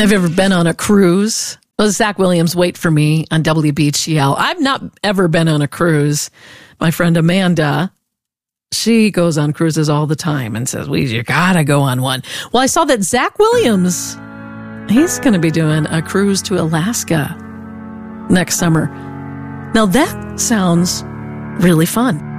Have you ever been on a cruise? Well, Zach Williams, Wait for Me on WBGL. I've not ever been on a cruise. My friend Amanda, she goes on cruises all the time and says, you gotta go on one. Well, I saw that Zach Williams, he's going to be doing a cruise to Alaska next summer. Now that sounds really fun.